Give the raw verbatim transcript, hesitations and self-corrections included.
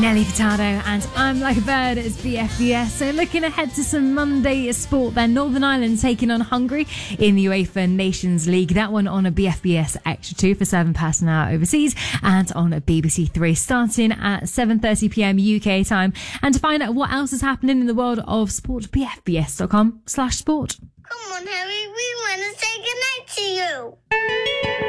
Nelly Furtado and I'm Like a Bird as B F B S. So looking ahead to some Monday sport then. Northern Ireland taking on Hungary in the UEFA Nations League. That one on a B F B S Extra two for seven past an hour overseas and on a B B C Three starting at seven thirty p m U K time. And to find out what else is happening in the world of sport, b f b s dot com slash sport. Come on, Harry, we want to say goodnight to you.